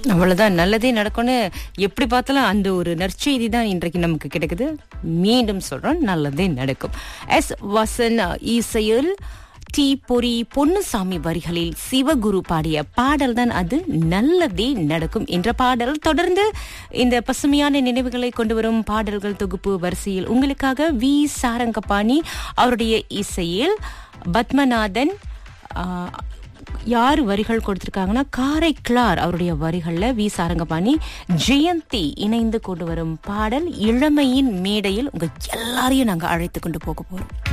அவ்வளவுதான், நல்லதே நடக்கும்னு எப்படி பார்த்தாலும் அந்த ஒரு நற்செய்தி தான் இன்றைக்கு நமக்கு கிடைக்குது. மீண்டும் சொல்றோம், நல்லதே நடக்கும். எஸ் வசன் இசையில் டி பொரி பொன்னுசாமி வரிகளில் சிவகுரு பாடிய பாடல் தான் அது, நல்லதே நடக்கும் என்ற பாடல். தொடர்ந்து இந்த பசுமையான நினைவுகளை கொண்டு வரும் பாடல்கள் தொகுப்பு வரிசையில் உங்களுக்காக வி சாரங்கபாணி அவருடைய இசையில் பத்மநாதன், யார் வரிகள் கொடுத்திருக்காங்கன்னா காரைக்கிளார் அவருடைய வரிகள்ல வி சாரங்கபாணி ஜெயந்தி இணைந்து கொண்டு வரும் பாடல் இளமையின் மேடையில் உங்க எல்லாரையும் நாங்க அழைத்து கொண்டு போக போறோம்.